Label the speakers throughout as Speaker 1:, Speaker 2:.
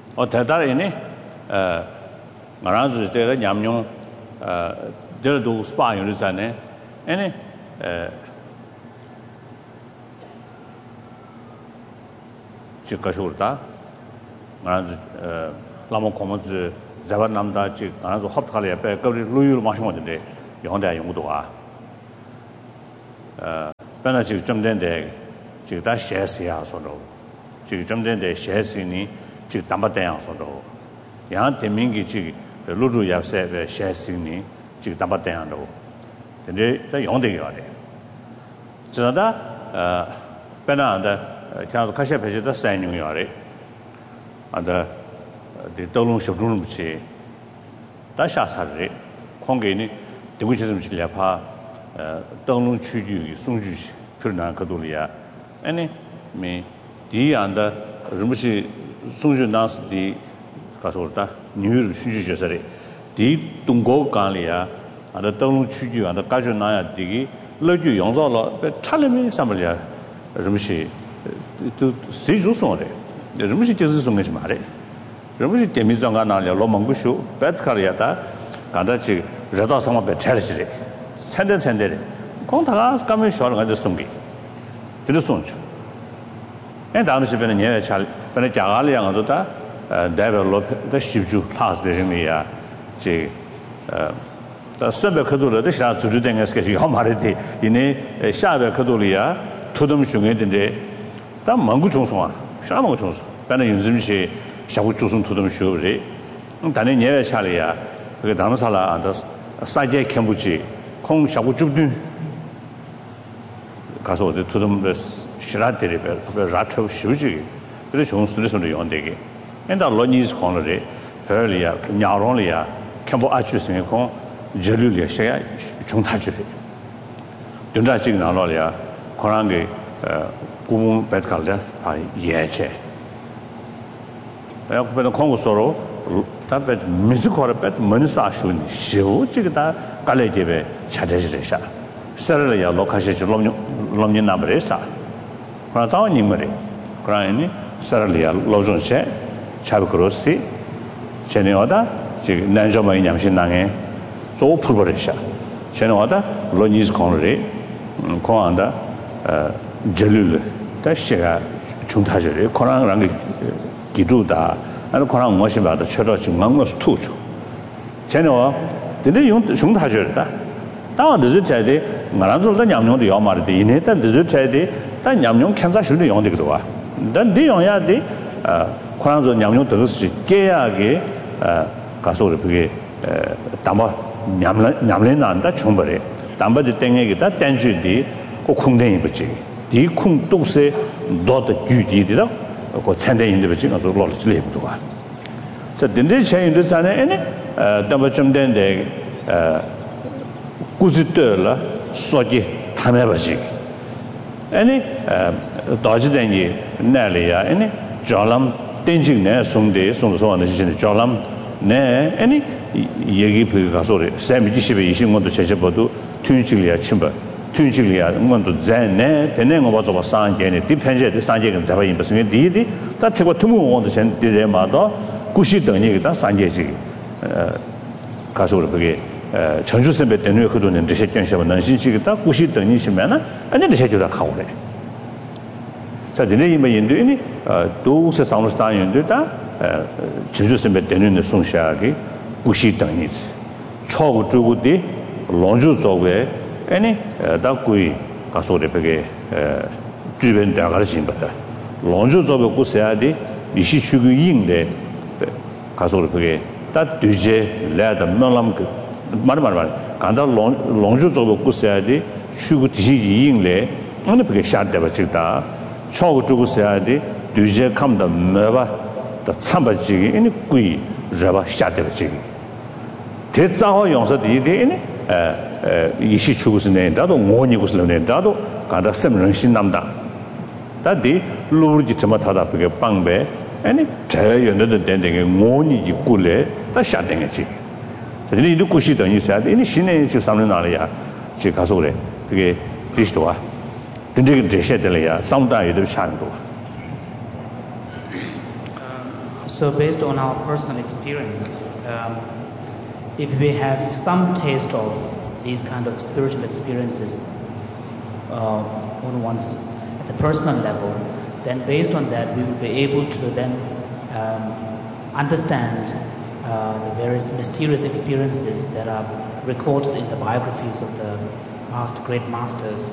Speaker 1: 대단히네 말아주 때가 냠뇽 저도 스파 요리잖아요. 아니 지가쇼다 말아주 라모 코모즈 자반남다 지 말아주 합탈에 배 거리 루유를 마신 건데 영대 용도가本来就这么点的，就打写诗啊说的，就这么点的写诗呢，就打不这样说的，然后点名给这录入也是的写诗呢，就打不这样的，这用的有的，知道的本来的像是开始拍摄的3年有的，的道路修路不去，打下山的，空给呢，对不起什么去来怕。道路区域送去非常可多了呀，哎没第一样的，什么是送去当时的，告诉我的，女人需求就是的，第一东国干了呀，的道路区域的感觉那样的，老就用上了，差了没什么了，什么是都谁就送的，什么是就是送给什么的，什么是店面上干那了，老蒙古修，别看了呀的，干到去热到上面别拆了起来。参的，光他刚没晓得我就送给，就送去。哎，当时本来年月差，本来家家里样子的，代表老的习俗，他是的人里呀，这到300克多了，这下组织点个是个要买的的，因为下边克多里呀，土东熊一点的，但蒙古种送啊，啥蒙古种送，本来有什么些下午就送土东熊的，但那年月差了呀，这个当时啥了啊，都3节看不起。空下午9点，가서 어디 두tum 시라들이 그 라트 쉬우지. 그래 좋은 수리선도 연대게. 엔다 로니스 콘르데 별이야 냐롱리야 캠보 아추스네 콘 절류리야 셔야 중타주리. 연자 지금 나로리야 코란게 구문 배트칼데 아 예체. 야 그배는 콩고서로 답에 미스코르 배트 먼사슈니 쉬우 지금다 갈래제베 찾아지래샤. 서르야 로카시지 롬니 나브레사. 그러나 자원님들이 그러니 서르야 로존체 차브크로스 제네오다 지금 난조마이 냠신낭에 조풀버레샤. 제네오다 로니스 콘르리 코안다 절룰 다시가 중타절이 코란랑 기두다. 아니 코란 무엇이 봐도 처러 증강로스 투주. 제네오 근데 용 중타절이다.当日在的，我那时候在娘娘的要买的，因为在日在的，但娘娘看啥时候用的个多啊？但这样呀的，可能说娘娘都是给呀给，告诉我的这个担保娘人难的穷不的，担保的等于个，但单据的个空间也不济，第空都是多的具体的了，个产电影的不济，我说老了之类不多啊。这等这钱有的在呢，担保中间的估计对了，说的他们不行。到时等于那里呀，叫他们定金呢送的那些叫他们呢，也给朋友说的，3米几10我都写不都推进了700，推进了我都在呢，但呢我做3件呢，第偏见的3件跟这边不是个第一的，但听过他们我都先的人嘛到，估计等于他3件这个，告诉我这个。전주 선배 때문에 그도는这些建设能信息다 구시 등이 있으면은 아니这些就다 가고 그래. 자, 근데 이미 인도에 도우스 상무스탄 인도다 전주 선배 때문에 송샤기 구시 등이 있어. 초고 주고디 롱주 쪽에 아니 다 구이 가서 그게 주변 대가를 신봤다. 롱주 쪽에 구세야디 이시 추구 인데 가서 그게 다 뒤제 레다 mellам 말말 간다 롱주 쪽에 구세야디 추구 디시 인래 어느 그게 샤데바 찍다. 초고 주고 세야디 뒤제 감다 매바 더 참바지기 이니 구이 저바 샤데바지. 대자호 용서디디 이시 추구스네 나도 원이구스네 나도 간다 sem런신 남다. 다디 루르지 점타다 그게 빵배 아니 자연의 된den게 원이지 꿀래 다 샤댕이지. 저기 이도 구시等于啥的？你新的就上面哪里呀？去告诉我嘞，这个历史多啊，跟这些的了呀，上大也都差不多。
Speaker 2: So based on our personal experience, if we have some taste of these kind of spiritual experiences on one's at the personal level, then based on that we will be able to then understand the various mysterious experiences that are recorded in the biographies of the past great masters.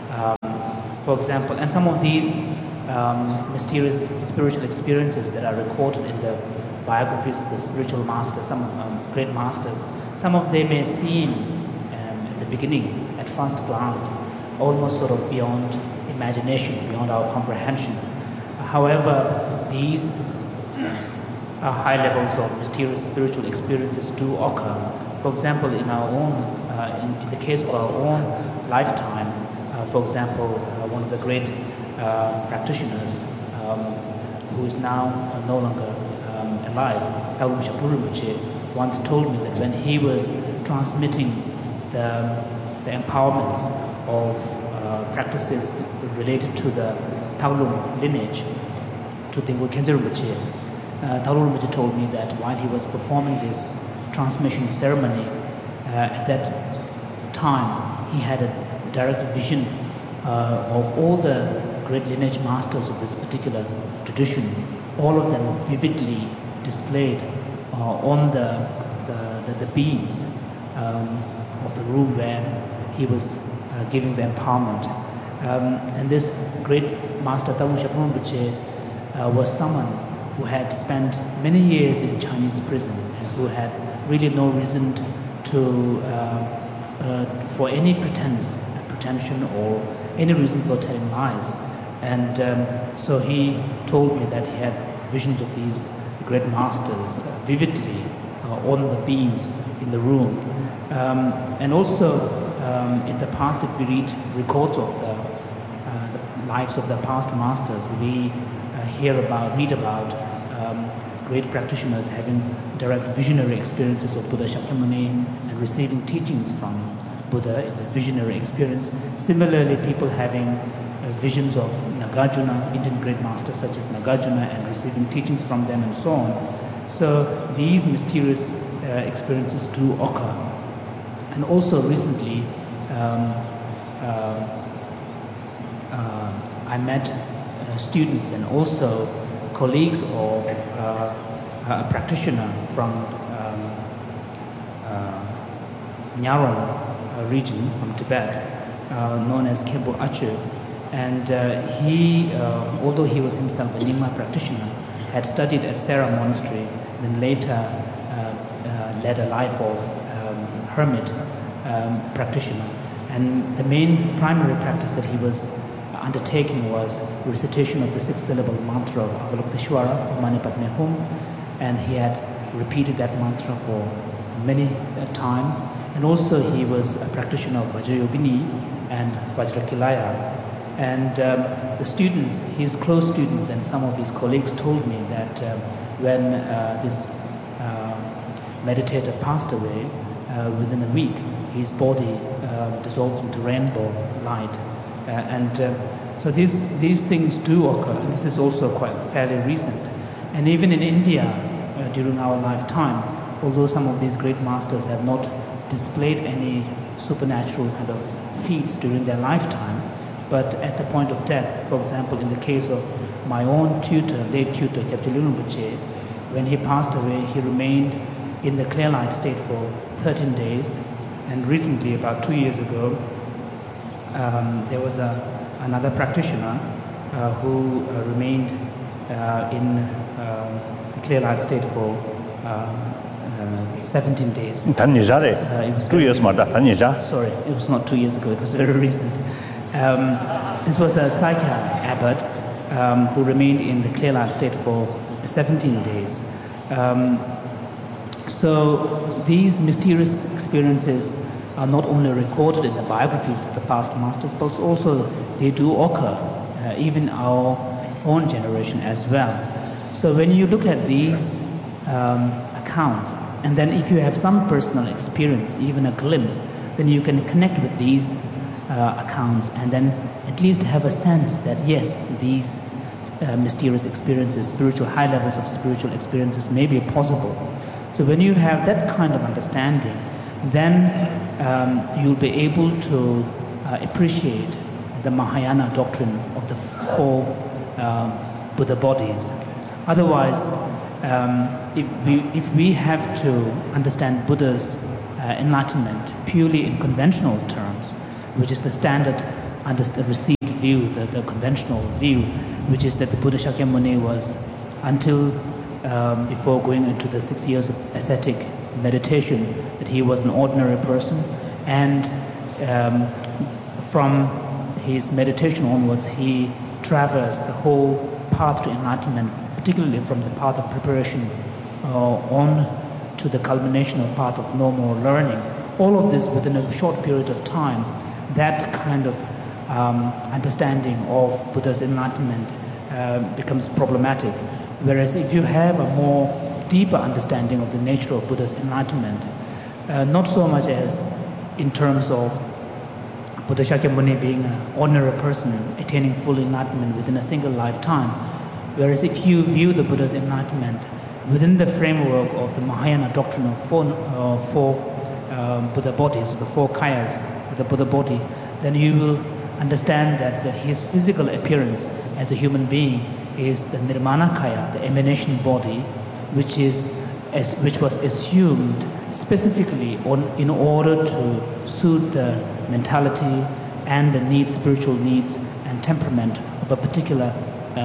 Speaker 2: For example, and some of these mysterious spiritual experiences that are recorded in the biographies of the spiritual masters, some great masters, some of them may seem at the beginning, at first glance, almost sort of beyond imagination, beyond our comprehension. However, these high levels of mysterious spiritual experiences do occur. For example, in our own, in the case of our own lifetime, for example, one of the great practitioners who is now no longer alive, Taulung Shapur Rinpoche, once told me that when he was transmitting the empowerments of practices related to the Taulung lineage to Tengku Khyentse Rinpoche, Taulung Rinpoche told me that while he was performing this transmission ceremony, at that time he had a direct vision of all the great lineage masters of this particular tradition, all of them vividly displayed on the beams of the room where he was giving the empowerment. And this great master Taulung Shapur Rinpoche was someone who had spent many years in Chinese prison and who had really no reason to for any pretension or any reason for telling lies. And so he told me that he had visions of these great masters vividly on the beams in the room. And also in the past, if we read records of the lives of the past masters, we read about great practitioners having direct visionary experiences of Buddha Shakyamuni and receiving teachings from Buddha in the visionary experience. Similarly, people having visions of Nagarjuna, Indian great masters such as Nagarjuna, and receiving teachings from them and so on. So these mysterious experiences do occur. And also recently, I met students and also colleagues of a practitioner from Nyarong region, from Tibet, known as Khenpo Achu. And he, although he was himself a Nyingma practitioner, had studied at Sera Monastery, then later led a life of hermit practitioner. And the main primary practice that he was undertaking was recitation of the six-syllable mantra of Avalokiteshvara, Mani Padme Hum, and he had repeated that mantra for many times. And also he was a practitioner of Vajrayogini and Vajrakilaya. And the students, his close students and some of his colleagues told me that when this meditator passed away, within a week, his body dissolved into rainbow light. So these things do occur, and this is also quite fairly recent. And even in India, during our lifetime, although some of these great masters have not displayed any supernatural kind of feats during their lifetime, but at the point of death, for example, in the case of my own tutor, late tutor, Kyabje Lungten Rinpoche, when he passed away, he remained in the clear light state for 13 days. And recently, about 2 years ago, there was another practitioner who remained in the clear light state for 17 days.
Speaker 1: It was 2 years more.
Speaker 2: Sorry, it was not 2 years ago, it was very recent. This was a Sakya abbot who remained in the clear light state for 17 days. So these mysterious experiences are not only recorded in the biographies of the past masters, but also they do occur even our own generation as well. So when you look at these accounts, and then if you have some personal experience, even a glimpse, then you can connect with these accounts and then at least have a sense that yes, these mysterious experiences, high levels of spiritual experiences may be possible. So when you have that kind of understanding, then you'll be able to appreciate the Mahayana doctrine of the four Buddha bodies. Otherwise, if we have to understand Buddha's enlightenment purely in conventional terms, which is the standard received view, the conventional view, which is that the Buddha Shakyamuni was, until before going into the 6 years of ascetic meditation, that he was an ordinary person, and from his meditation onwards he traversed the whole path to enlightenment, particularly from the path of preparation on to the culmination of path of no more learning. All of this within a short period of time. That kind of understanding of Buddha's enlightenment becomes problematic. Whereas if you have a more deeper understanding of the nature of Buddha's enlightenment, not so much as in terms of Buddha Shakyamuni being an ordinary person attaining full enlightenment within a single lifetime, whereas if you view the Buddha's enlightenment within the framework of the Mahayana doctrine of four Buddha bodies, the four kayas of the Buddha body, then you will understand that his physical appearance as a human being is the Nirmana Kaya, the emanation body, which was assumed specifically in order to suit the mentality and the needs, spiritual needs and temperament of a particular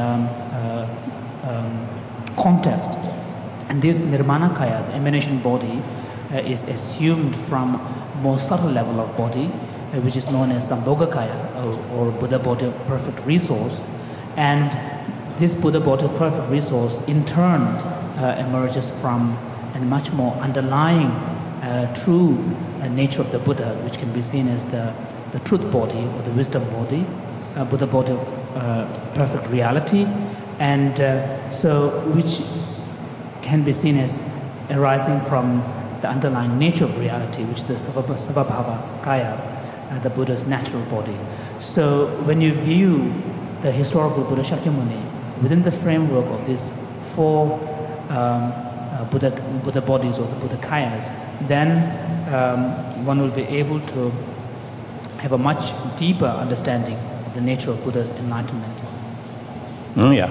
Speaker 2: context. And this Nirmana Kaya, the emanation body, is assumed from more subtle level of body, which is known as Sambhogakaya, or Buddha body of perfect resource. And this Buddha body of perfect resource in turn emerges from a much more underlying true nature of the Buddha, which can be seen as the truth body or the wisdom body, Buddha body of perfect reality, and so which can be seen as arising from the underlying nature of reality, which is the Svabhava Kaya, the Buddha's natural body. So when you view the historical Buddha Shakyamuni within the framework of these four Buddha bodies or the Buddha Kayas, then one will be able to have a much deeper understanding of the nature of Buddha's enlightenment.
Speaker 1: Yeah.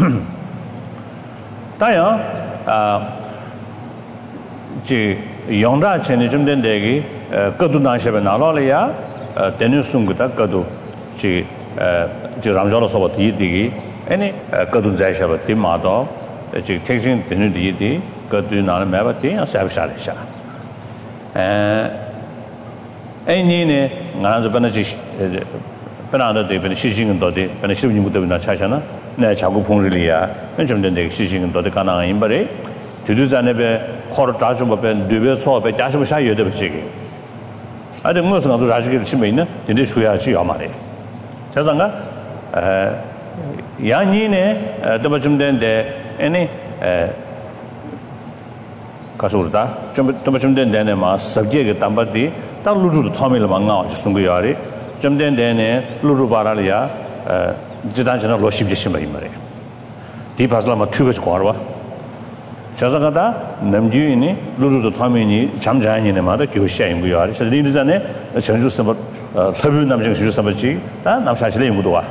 Speaker 1: Taya, Yonda Chenijum Dendegi, Kadu Nashab and Alalia, Denusunguta, Kadu, Ramjala Sabati Digi, any Kadu Zaishaba Timado, taking the new deity, Kadu Nana Mavati, and Savshalisha. Any Nana Banajish, Penanda de Benishing and Dodi, Benishing Mudavina Chachana, Nachagupung Rilia, Benjamin de Shishing and Dodicana in Bari, to do Zanebe, Hortajum and Duvel saw by Dashabashaya de Bashiki. I don't know some of the Rajik Chimina, the Nishuachi Amari. Chazanga Yanine, the Bajum de any Kasurta, Tomachum Denema, Subject Tambati, Taludu Tomil Manga, Sunguyari, Jumden Dene, Luru Baralia, Jidanjana Loship Jishimari. Deep Aslama Tugas Quarwa. Chazagata, Namjuini, Luru Tomini, Chamjani, and Mother, Kyosha in Guyari, so the Nizane, the Chanju Sabat, Tabu Namjan Sabachi, Namshashli Mudua.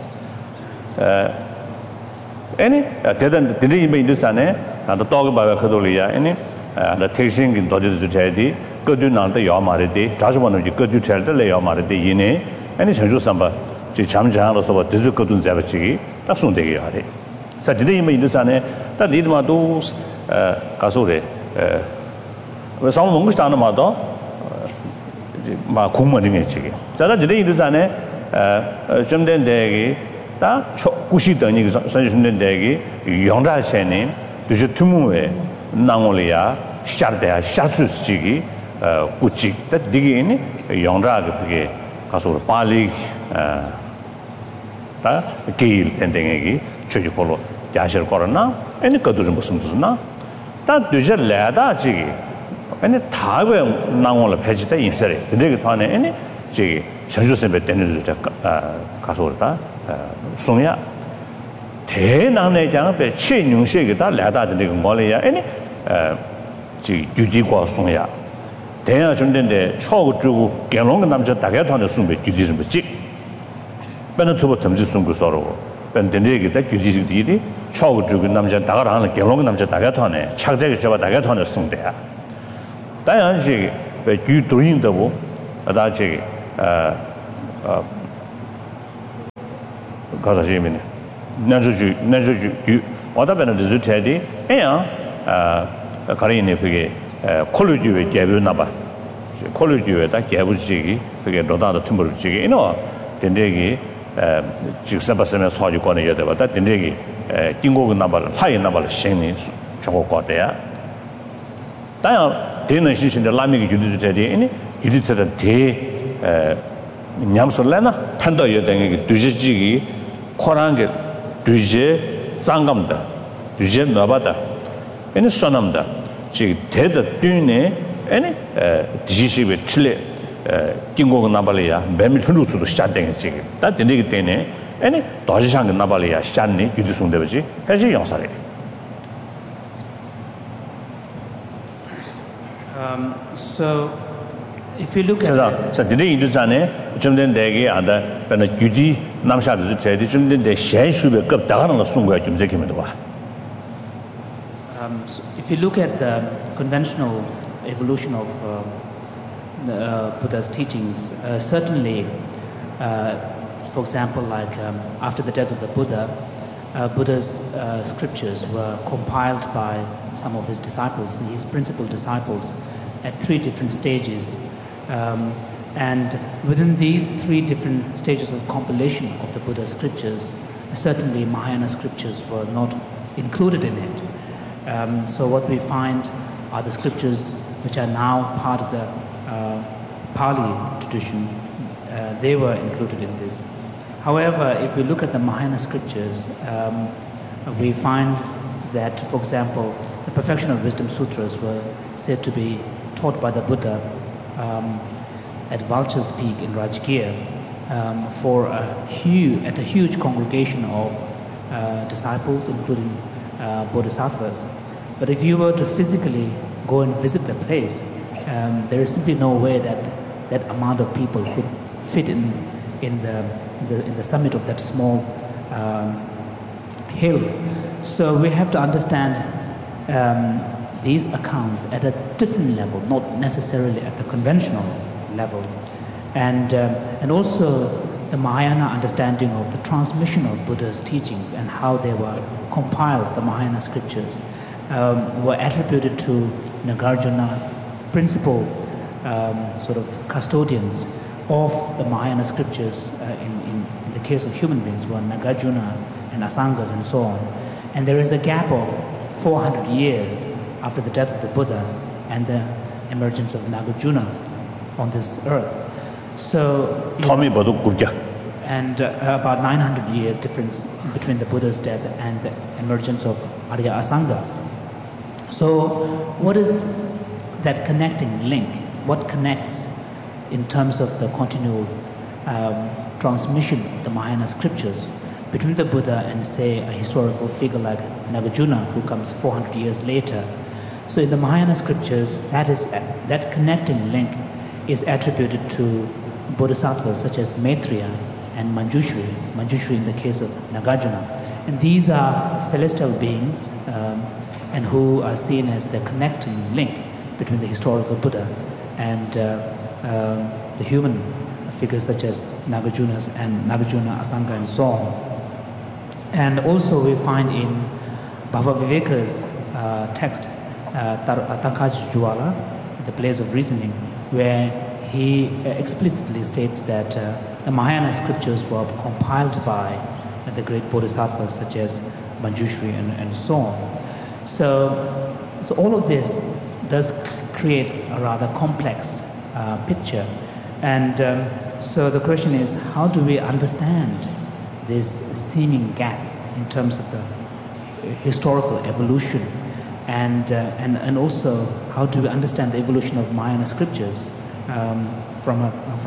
Speaker 1: Any didn't mean this and the dog by Kadolia, any the tasting in Dodges to charity, good do not the Yamaridi, Tajwan, you could do charity, lay Yamaridi, Yine, any Chanju Samba, Chichamjan or so, Tizukutun Zavachi, that's no day. So today mean this and that did my dos Kasure. With some Mungustana Mado, Makumaninchi. So that today this and Jumden Degi. 다 구시더니 선생님 대기 영자 전에 dus 투무에 나올이야 샤르데야 샤수스지기 구치 다 디기니 영자가 그게 가서 빨리 다 게일 텐데기 저기폴로 야실 거러나 아니 그도 좀 무슨 뜻나 다 되절래다 지기 아니 다가 나올을 배지다 인설이 근데 그 안에 아니 저기 전주선배 때는 가서 그러다 송야 대난에 장배 최용식이다 라다的那个我嘞呀哎呢这具体过送呀대야 준는데 초고 개롱 남자 다게团的送被具体什么记本土不怎么送过所ろ本的那个的具体的초고 남자 다가라는 개롱 남자 다게团呢 착대게 잡아 다게团的送的呀当然是具对应的不다这가서 지면은 난주주 어다변의 리즈테디 에야 가리네 그게 콜루지에 개변나 봐 콜루지에다 개부지기 그게 로다도 틈벌지기 이노 된대기 직사바스면 소유권에 여대바다 된대기 긴고가 나발 파이 나발 신이 저거 거대야当然 되는 신신의 라미기 유디주제디 이니 유디체의 대 냠솔래나 판도여 등의 두지지기 코란게 두제 상감다 두제 나바다 에는 선남다 지 대다 뒤네 에네 디지시베 칠레 긴고가 나발이야 매밀 흔루수도 시작되겠지 다 되기 때문에 에네 도시상가 나발이야 시작네 유디송되지 해지 영사래
Speaker 2: So if you look at
Speaker 1: 자, 드네 인도산에 좀된 대게 아다 변의 규지 남샤도 제대 좀된 대 현수의 급 다가는 거 순고야 좀 제기면 봐.
Speaker 2: If you look at the conventional evolution of Buddha's teachings, certainly, for example, like after the death of the Buddha, Buddha's scriptures were compiled by some of his disciples, his principal disciples, at 3 different stages. And within these 3 different stages of compilation of the Buddha's scriptures, certainly Mahayana scriptures were not included in it. So what we find are the scriptures which are now part of the Pali tradition. They were included in this. However, if we look at the Mahayana scriptures, we find that, for example, the Perfection of Wisdom Sutras were said to be taught by the Buddha at Vulture's Peak in Rajgir at a huge congregation of disciples, including bodhisattvas. But if you were to physically go and visit the place, there is simply no way that that amount of people could fit in the summit of that small hill. So we have to understand these accounts at a different level, not necessarily at the conventional level, and also the Mahayana understanding of the transmission of Buddha's teachings and how they were compiled. The Mahayana scriptures were attributed to Nagarjuna, principal sort of custodians of the Mahayana scriptures. In the case of human beings, were Nagarjuna and Asangas and so on. And there is a gap of 400 years after the death of the Buddha and the emergence of Nagarjuna on this earth. So, and about 900 years difference between the Buddha's death and the emergence of Arya Asanga. So what is that connecting link? What connects in terms of the continual transmission of the Mahayana scriptures between the Buddha and, say, a historical figure like Nagarjuna, who comes 400 years later? So in the Mahayana scriptures, that connecting link is attributed to bodhisattvas such as Maitreya and Manjushri in the case of Nagarjuna. And these are celestial beings and who are seen as the connecting link between the historical Buddha and the human figures such as Nagarjuna, Asanga, and so on. And also we find in Bhavaviveka's text, Tankaj Juala, The Place of Reasoning, where he explicitly states that the Mahayana scriptures were compiled by the great bodhisattvas such as Manjushri and so on. So all of this does create a rather complex picture. And so the question is, how do we understand this seeming gap in terms of the historical evolution, and also how do we understand the evolution of Mahayana scriptures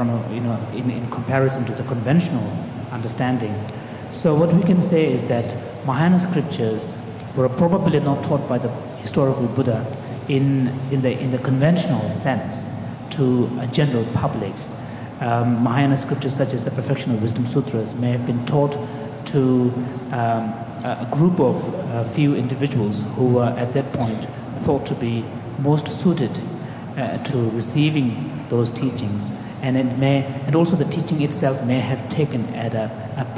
Speaker 2: in comparison to the conventional understanding? So what we can say is that Mahayana scriptures were probably not taught by the historical Buddha in the conventional sense to a general public. Mahayana scriptures such as the Perfection of Wisdom Sutras may have been taught to a group of few individuals who were at that point thought to be most suited to receiving those teachings, and also the teaching itself may have taken at a